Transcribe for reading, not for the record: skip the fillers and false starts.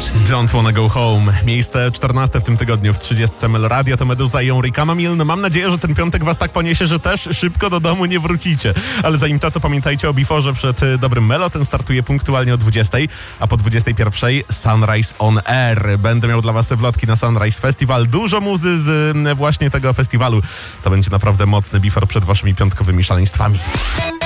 Don't Wanna Go Home. Miejsce 14 w tym tygodniu w 30 Mel Radio to Meduza i Enrique Mamil. No mam nadzieję, że ten piątek was tak poniesie, że też szybko do domu nie wrócicie. Ale zanim to pamiętajcie o Biforze przed Dobrym Melo. Ten startuje punktualnie o 20, a po 21 Sunrise on Air. Będę miał dla was wlotki na Sunrise Festival. Dużo muzy z właśnie tego festiwalu. To będzie naprawdę mocny Bifor przed waszymi piątkowymi szaleństwami.